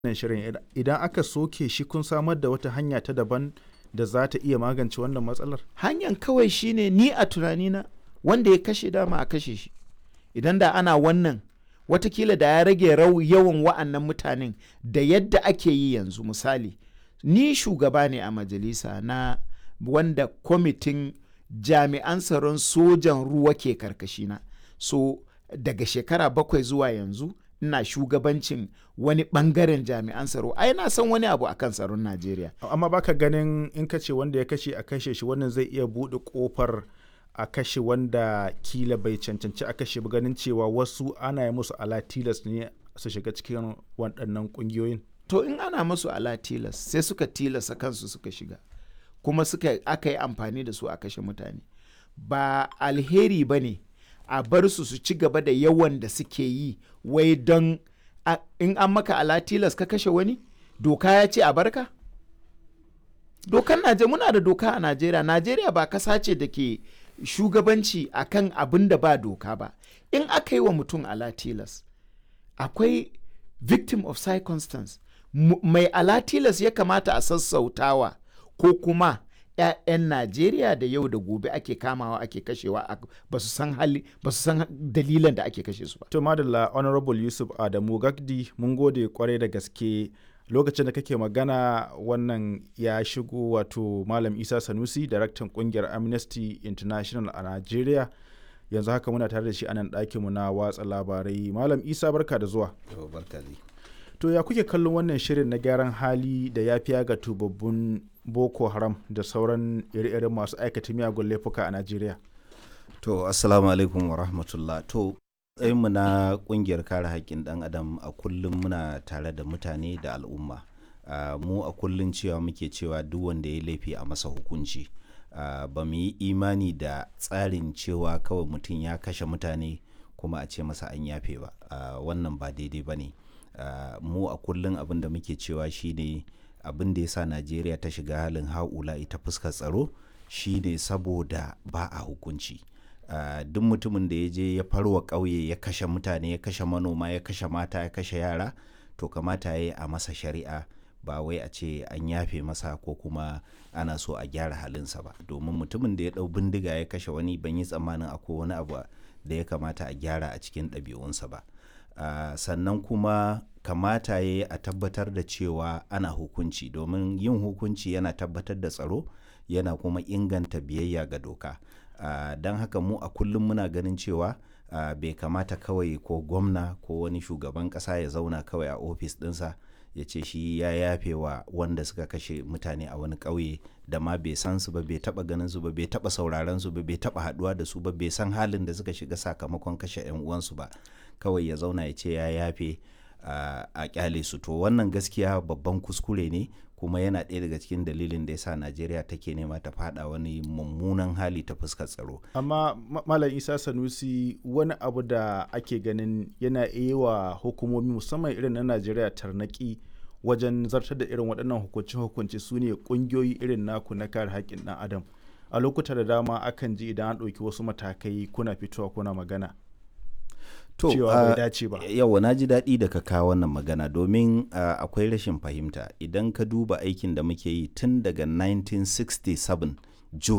wannan shirin idan aka soke shi kun samar da wata hanya ta daban da za ta iya magance wannan matsalar? Hanyar kawai shine ni a tunanina wanda ya kashe dama a kashe shi. Idan da ana wannan watakila da ya rage yawan wa'annan mutanen da yadda ake yi yanzu. Misali, ni shugaba ne a majalisa na wanda kwamitin jami'an tsaron sojan ruwa ke karkashina. So daga shekara 7 zuwa yanzu ina shugabancin wani bangaren jami'an tsaro. Ai na san wani abu akan tsaron Najeriya. Amma baka ganin in ka ce wanda ya kashe a kashe shi, wannan zai iya buɗe ƙofar a kashe wanda kila bai cancanci a kashe ba, ganin cewa wasu ana yi musu ala tilas ne su shiga cikin waɗannan ƙungiyoyin? To in ana musu ala tilas sai suka tilasa kansu suka shiga kuma aka yi amfani da su a kashe mutane, ba alheri ba ne a bar su ci gaba da yawan da suke yi wai don in an maka ala tilas ka kashe wani doka ya ce a barka? Dokan Najeriya, muna da doka a Najeriya ba kasa ce da ke shugabanci akan abin da ba doka ba. In aka yi wa mutum ala tilas akwai victim of circumstance, mai ala tilas ya kamata a sassautawa, ko kuma 'ya'yan Najeriya da yau da gobe ake kamawa ake kashewa ba su san dalilan da ake kashe su ba. To madalla, Honorable Yusuf Adamu Gagdi, mun gode kwarai da gaske. Lokacin da kake magana wannan ya shigo wato Malam Isa Sanusi, daraktan kungiyar Amnesty International a Najeriya. Yanzu haka muna tare da shi a nan ɗakinmu na watsa labarai. Malam Isa, barka da zuwa. To ya kuke kallon wannan shirin na gyaran hali da yafiya ga tubabbun Boko Haram da sauran ire-iren masu aikata miyagun laifuka a Najeriya? To assalamu alaikum wa rahmatullah. To mu na kungiyar kare haƙƙin ɗan adam a kullum muna tare da mutane da al'umma. Mu a kullum cewa muke cewa duk wanda ya laifi a masa hukunci. Ba mu yi imani da tsarin cewa kawai mutum ya kashe mutane kuma a ce masa an yafe ba. Wannan ba daidai ba ne. Mu a kullum abin da muke cewa shine abin da ya sa Najeriya ta shiga halin haula ita fuskar tsaro shine saboda ba a hukunci. Duk mutumin da ya je ya farwa ƙauye ya kashe mutane, ya kashe manoma, ya kashe mata, ya kashe yara, to kamata ya yi a masa shari'a, ba wai a ce an yafe masa ko kuma ana so a gyara halinsa ba. Domin mutumin da ya ɗau bindiga ya kashe wani, ban yi tsammanin akwai wani abu da ya kamata a gyara a cikin ɗabi'unsa ba. Sannan kuma kamata ya yi a tabbatar da cewa ana hukunci, domin yin hukunci yana tabbatar da tsaro, yana kuma inganta biyayya ga doka. Don haka mu a kullum muna ganin cewa bai kamata kawai ko gwamna ko wani shugaban ƙasa ya zauna kawai a ofis ɗinsa ya ce shi ya yafe wa wanda suka kashe mutane a wani ƙauye da ma bai san su ba, bai taɓa ganin su ba, bai taɓa sauraron su ba, bai taɓa haɗuwa da su ba, bai san halin da suka shiga sakamakon kashe 'yan uwansu ba, kawai ya zauna ya ce ya yafe a kyale su. To wannan gaskiya babban kuskure ne, kuma yana ɗaya daga cikin dalilin da ya sa Najeriya take nema ta fada wani mummunan hali ta fuskar tsaro. Amma Malam Isa Sanusi, wani abu da ake ganin yana iya wa hukumomi musamman irin na Najeriya tarnaki wajen zartar da irin waɗannan hukunce-hukunce su ne ƙungiyoyi irin naku na kare haƙƙin ɗan adam. A lokuta da dama akan ji idan an ɗauki wasu matakai kuna fitowa kuna magana cewa bai dace ba. Yawa, na ji daɗi da ka kawo wannan magana, domin akwai rashin fahimta. Idan ka duba aikin da muke yi tun daga 1967 June